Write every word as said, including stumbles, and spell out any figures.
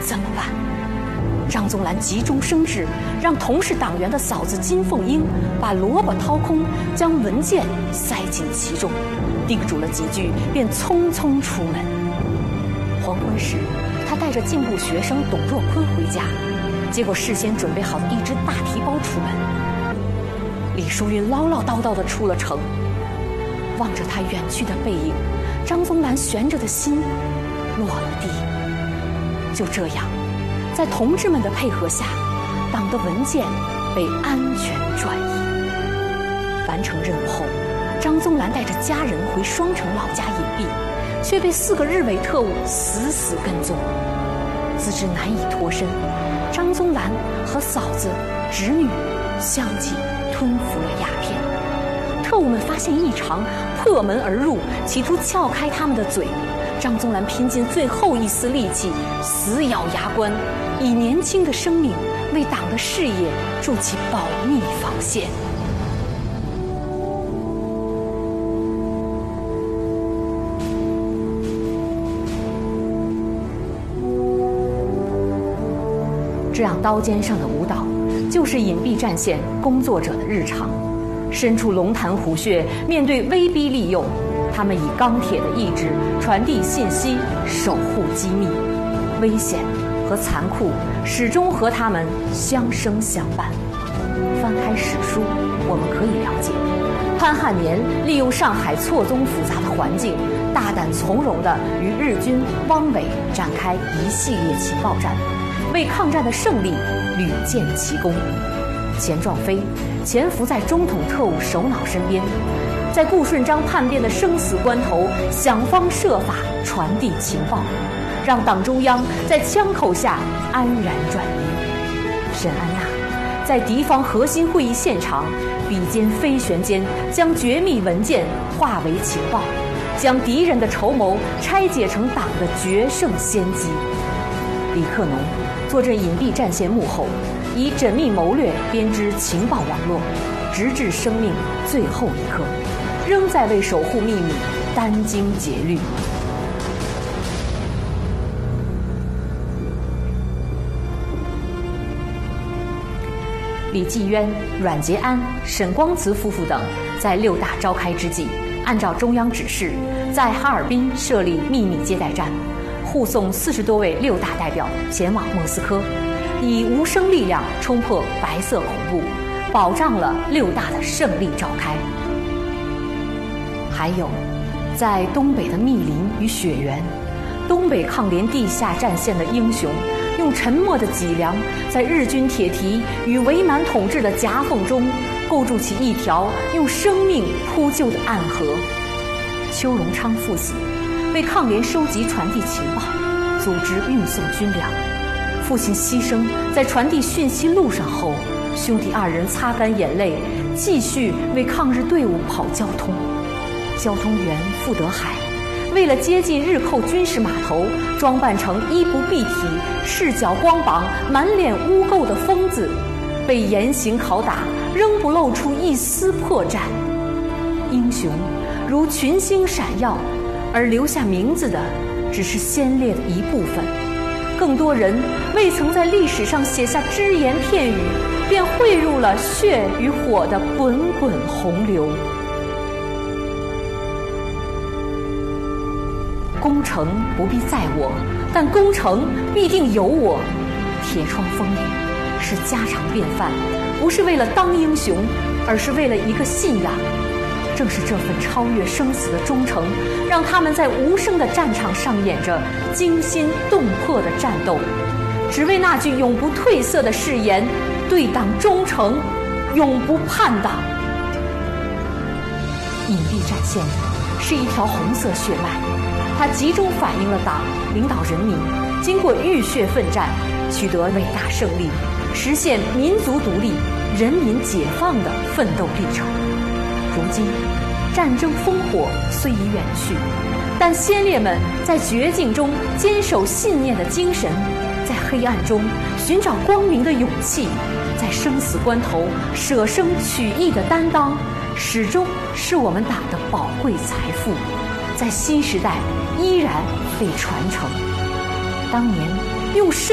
怎么办？张宗兰急中生智，让同是党员的嫂子金凤英把萝卜掏空，将文件塞进其中，叮嘱了几句，便匆匆出门。黄昏时，他带着进步学生董若坤回家，结果事先准备好的一只大提包出门。李淑云唠唠叨叨地出了城，望着他远去的背影，张宗兰悬着的心落了地。就这样，在同志们的配合下，党的文件被安全转移。完成任务后，张宗兰带着家人回双城老家隐蔽，却被四个日伪特务死死跟踪。自知难以脱身，张宗兰和嫂子、侄女相继吞服了鸦片。特务们发现异常，破门而入，企图撬开他们的嘴。张宗兰拼尽最后一丝力气，死咬牙关，以年轻的生命为党的事业筑起保密防线。这样刀尖上的舞蹈，就是隐蔽战线工作者的日常。身处龙潭虎穴，面对威逼利诱，他们以钢铁的意志传递信息，守护机密。危险和残酷始终和他们相生相伴。翻开史书，我们可以了解，潘汉年利用上海错综复杂的环境，大胆从容地与日军汪伪展开一系列情报战，为抗战的胜利屡建奇功。钱壮飞潜伏在中统特务首脑身边，在顾顺章叛变的生死关头，想方设法传递情报，让党中央在枪口下安然转移。沈安娜在敌方核心会议现场，笔尖飞旋间将绝密文件化为情报，将敌人的筹谋拆解成党的决胜先机。李克农坐镇隐蔽战线幕后，以缜密谋略编织情报网络，直至生命最后一刻，仍在为守护秘密殚精竭虑。李继渊、阮捷安、沈光慈夫妇等在六大召开之际，按照中央指示，在哈尔滨设立秘密接待站，护送四十多位六大代表前往莫斯科，以无声力量冲破白色恐怖，保障了六大的胜利召开。还有，在东北的密林与雪原，东北抗联地下战线的英雄，用沉默的脊梁，在日军铁蹄与伪满统治的夹缝中，构筑起一条用生命铺就的暗河。邱荣昌父子为抗联收集传递情报，组织运送军粮。父亲牺牲在传递讯息路上后，兄弟二人擦干眼泪，继续为抗日队伍跑交通。交通员傅德海为了接近日寇军事码头，装扮成衣不蔽体、赤脚光膀、满脸污垢的疯子，被严刑拷打，仍不露出一丝破绽。英雄如群星闪耀，而留下名字的只是先烈的一部分。更多人未曾在历史上写下只言片语，便汇入了血与火的滚滚洪流。攻城不必在我，但攻城必定有我。铁窗风雨是家常便饭，不是为了当英雄，而是为了一个信仰。正是这份超越生死的忠诚，让他们在无声的战场上演着惊心动魄的战斗，只为那句永不褪色的誓言：对党忠诚，永不叛党。隐蔽战线是一条红色血脉，它集中反映了党领导人民经过浴血奋战，取得伟大胜利，实现民族独立、人民解放的奋斗历程。如今，战争烽火虽已远去，但先烈们在绝境中坚守信念的精神，在黑暗中寻找光明的勇气，在生死关头舍生取义的担当，始终是我们党的宝贵财富，在新时代依然被传承。当年用生